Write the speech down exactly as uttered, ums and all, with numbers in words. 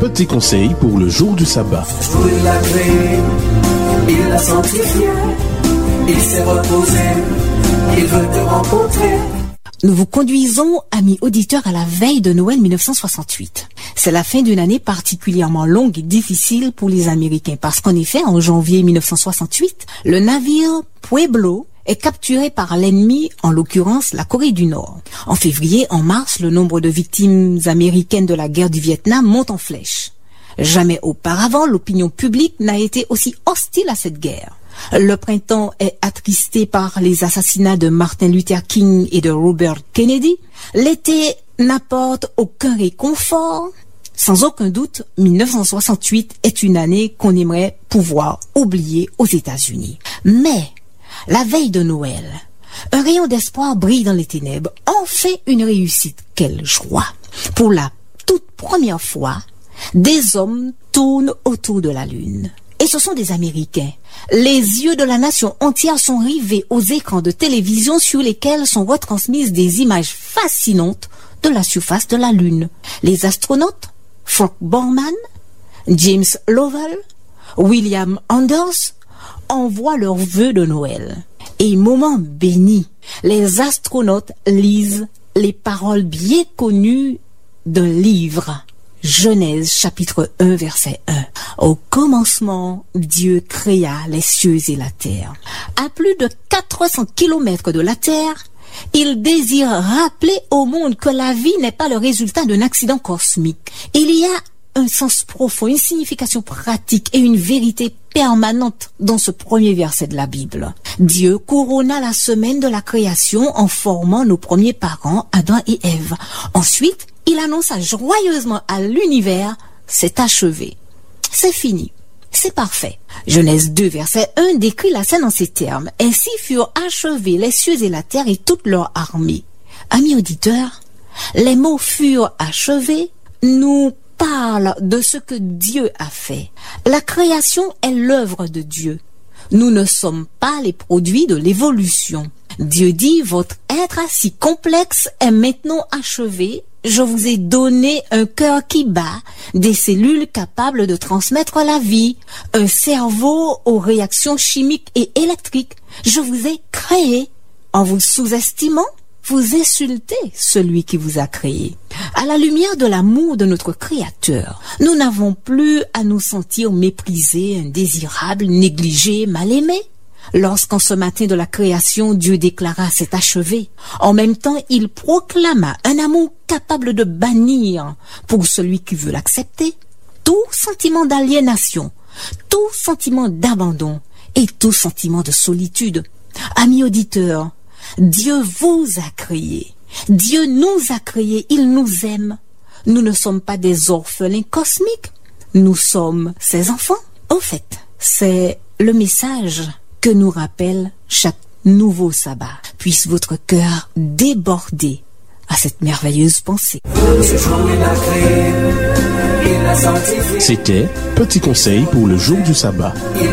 Petit conseil pour le jour du sabbat. Il l'a créé, il l'a sanctifié, il s'est reposé, il veut te rencontrer. Nous vous conduisons, amis auditeurs, à la veille de Noël mille neuf cent soixante-huit. C'est la fin d'une année particulièrement longue et difficile pour les Américains parce qu'en effet, en janvier mille neuf cent soixante-huit, le navire Pueblo est capturé par l'ennemi, en l'occurrence la Corée du Nord. En février, en mars, le nombre de victimes américaines de la guerre du Vietnam monte en flèche. Jamais auparavant, l'opinion publique n'a été aussi hostile à cette guerre. Le printemps est attristé par les assassinats de Martin Luther King et de Robert Kennedy. L'été n'apporte aucun réconfort. Sans aucun doute, mille neuf cent soixante-huit est une année qu'on aimerait pouvoir oublier aux États-Unis. Mais la veille de Noël, un rayon d'espoir brille dans les ténèbres. Enfin une réussite. Quelle joie! Pour la toute première fois, des hommes tournent autour de la Lune. Et ce sont des Américains. Les yeux de la nation entière sont rivés aux écrans de télévision sur lesquels sont retransmises des images fascinantes de la surface de la Lune. Les astronautes, Frank Borman, James Lovell, William Anders, envoient leurs vœux de Noël. Et moment béni, les astronautes lisent les paroles bien connues d'un livre. Genèse chapitre un verset un. Au commencement, Dieu créa les cieux et la terre. À plus de quatre cents kilomètres de la Terre, il désire rappeler au monde que la vie n'est pas le résultat d'un accident cosmique. Il y a un sens profond, une signification pratique et une vérité permanente dans ce premier verset de la Bible. Dieu couronna la semaine de la création en formant nos premiers parents, Adam et Ève. Ensuite, il annonça joyeusement à l'univers, c'est achevé, c'est fini, c'est parfait. Genèse deux, verset un décrit la scène en ces termes. Ainsi furent achevés les cieux et la terre et toute leur armée. Amis auditeurs, les mots furent achevés nous parlent de ce que Dieu a fait. La création est l'œuvre de Dieu. Nous ne sommes pas les produits de l'évolution. Dieu dit, votre être si complexe est maintenant achevé. Je vous ai donné un cœur qui bat, des cellules capables de transmettre la vie, un cerveau aux réactions chimiques et électriques. Je vous ai créé. En vous sous-estimant, vous insultez celui qui vous a créé. À la lumière de l'amour de notre Créateur, nous n'avons plus à nous sentir méprisés, indésirables, négligés, mal aimés. Lorsqu'en ce matin de la création, Dieu déclara c'est achevé, en même temps il proclama un amour capable de bannir, pour celui qui veut l'accepter, tout sentiment d'aliénation, tout sentiment d'abandon et tout sentiment de solitude. Amis auditeurs, Dieu vous a créé, Dieu nous a créés, il nous aime. Nous ne sommes pas des orphelins cosmiques, nous sommes ses enfants. Au fait, c'est le message que nous rappelle chaque nouveau sabbat. Puisse votre cœur déborder à cette merveilleuse pensée. C'était Petit conseil pour le jour du sabbat.